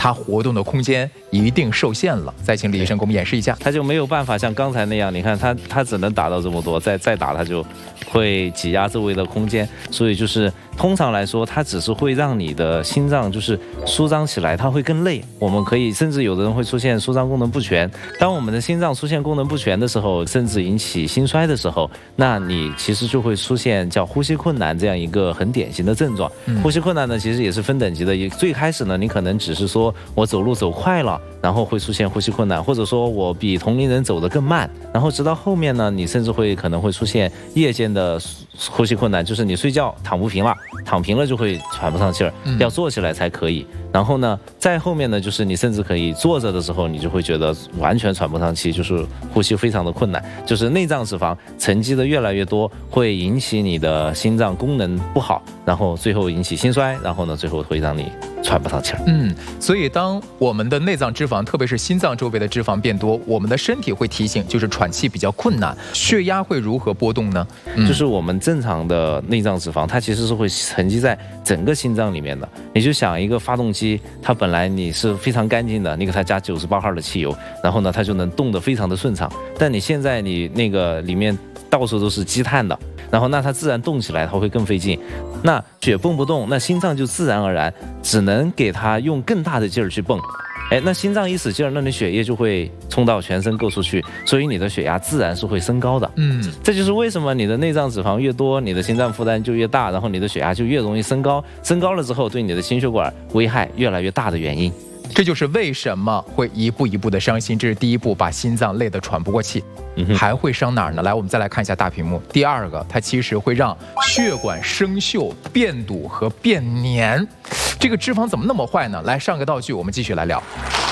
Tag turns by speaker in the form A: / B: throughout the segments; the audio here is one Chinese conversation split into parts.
A: 它活动的空间一定受限了。再请李医生给我们演示一下。
B: 它就没有办法像刚才那样，你看它只能打到这么多，再打它就会挤压周围的空间，所以就是通常来说，它只是会让你的心脏就是舒张起来，它会更累。我们可以甚至有的人会出现舒张功能不全。当我们的心脏出现功能不全的时候，甚至引起心衰的时候，那你其实就会出现叫呼吸困难这样一个很典型的症状。呼吸困难呢，其实也是分等级的。最开始呢，你可能只是说我走路走快了，然后会出现呼吸困难，或者说我比同龄人走得更慢，然后直到后面呢，你甚至可能会出现夜间的呼吸困难，就是你睡觉躺不平了，躺平了就会喘不上气儿，要坐起来才可以。然后呢，再后面呢，就是你甚至可以坐着的时候，你就会觉得完全喘不上气，就是呼吸非常的困难，就是内脏脂肪沉积的越来越多，会引起你的心脏功能不好，然后最后引起心衰，然后呢，最后会让你喘不上气儿。
A: 所以当我们的内脏脂肪，特别是心脏周围的脂肪变多，我们的身体会提醒，就是喘气比较困难。血压会如何波动呢？
B: 就是我们正常的内脏脂肪，它其实是会沉积在整个心脏里面的。你就想一个发动机，它本来你是非常干净的，你给它加98号的汽油，然后呢，它就能动得非常的顺畅。但你现在你那个里面到处都是积碳的，然后那它自然动起来它会更费劲。那血泵不动，那心脏就自然而然只能给它用更大的劲儿去泵。那心脏一使劲儿，那你血液就会冲到全身各处去，所以你的血压自然是会升高的。这就是为什么你的内脏脂肪越多，你的心脏负担就越大，然后你的血压就越容易升高。升高了之后，对你的心血管危害越来越大的原因。
A: 这就是为什么会一步一步的伤心，这是第一步，把心脏累得喘不过气。还会伤哪儿呢？来，我们再来看一下大屏幕。第二个，它其实会让血管生锈、变堵和变黏。这个脂肪怎么那么坏呢？来，上个道具，我们继续来聊。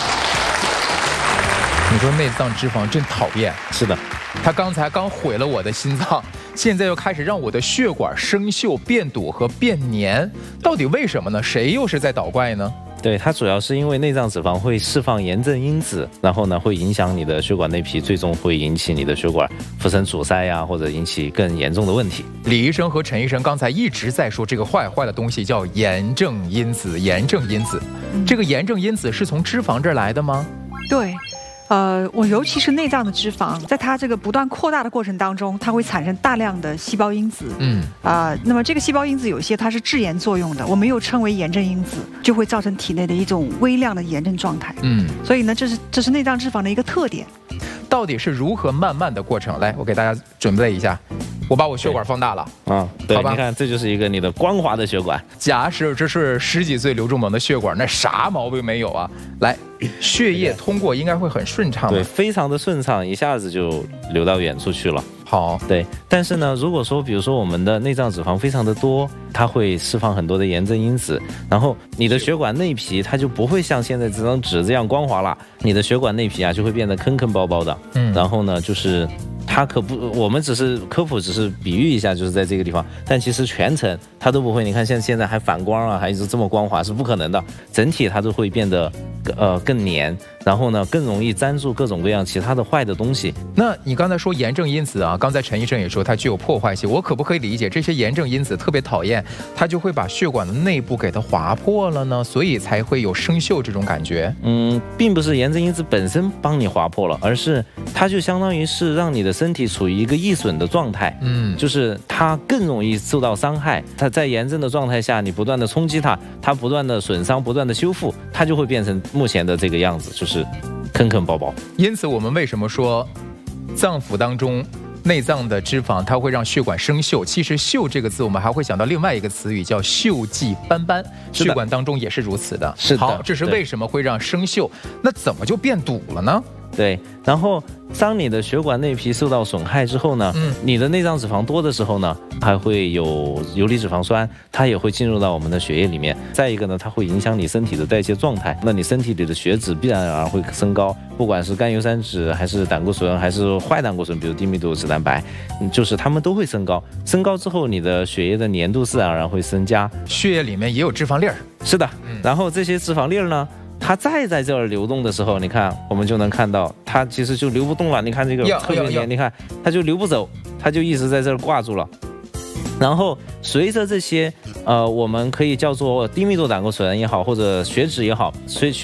A: 你说内脏脂肪真讨厌。
B: 是的，
A: 它刚才刚毁了我的心脏，现在又开始让我的血管生锈、变堵和变黏，到底为什么呢？谁又是在捣怪呢？
B: 对，它主要是因为内脏脂肪会释放炎症因子，然后呢会影响你的血管内皮，最终会引起你的血管浮生阻塞呀，或者引起更严重的问题。
A: 李医生和陈医生刚才一直在说这个坏的东西叫炎症因子，炎症因子。这个炎症因子是从脂肪这儿来的吗？
C: 对。尤其是内脏的脂肪，在它这个不断扩大的过程当中，它会产生大量的细胞因子。那么这个细胞因子有些它是致炎作用的，我们又称为炎症因子，就会造成体内的一种微量的炎症状态。所以呢，这是内脏脂肪的一个特点。
A: 到底是如何慢慢的过程？来，我给大家准备一下。我把我血管放大了
B: 对，你看这就是一个你的光滑的血管。
A: 假使这是10几岁刘仲萌的血管，那啥毛病没有啊？来，血液通过应该会很顺畅。
B: 对，非常的顺畅，一下子就流到远处去了。
A: 好，
B: 对。但是呢，如果说比如说我们的内脏脂肪非常的多，它会释放很多的炎症因子，然后你的血管内皮它就不会像现在这张纸这样光滑了，你的血管内皮啊就会变得坑坑包包的。然后呢，就是它我们只是科普，只是比喻一下，就是在这个地方，但其实全程它都不会。你看现在还反光啊，还一直这么光滑，是不可能的。整体它都会变得更黏，然后呢更容易粘住各种各样其他的坏的东西。
A: 那你刚才说炎症因子啊，刚才陈医生也说它具有破坏性，我可不可以理解这些炎症因子特别讨厌，它就会把血管的内部给它划破了呢？所以才会有生锈这种感觉？
B: 并不是炎症因子本身帮你划破了，而是它就相当于是让你的身体处于一个易损的状态。就是它更容易受到伤害。它在炎症的状态下，你不断的冲击它不断的损伤，不断的修复，它就会变成目前的这个样子，就是坑坑包包。
A: 因此我们为什么说脏腑当中内脏的脂肪它会让血管生锈？其实锈这个字我们还会想到另外一个词语叫锈迹斑斑，血管当中也是如此的。
B: 是的。
A: 好，这是为什么会让生锈？那怎么就变堵了呢？
B: 对，然后当你的血管内皮受到损害之后呢，你的内脏脂肪多的时候呢，还会有游离脂肪酸，它也会进入到我们的血液里面。再一个呢，它会影响你身体的代谢状态，那你身体里的血脂必然而然会升高，不管是甘油三酯还是胆固醇还是坏胆固醇，比如低密度脂蛋白，就是它们都会升高。升高之后，你的血液的粘度自然而然会增加，
A: 血液里面也有脂肪粒儿。
B: 是的，然后这些脂肪粒儿呢，它再在这儿流动的时候，你看我们就能看到它其实就流不动了。你看这个特别黏，你看它就流不走，它就一直在这儿挂住了。然后随着这些我们可以叫做低密度胆固醇也好，或者血脂也好，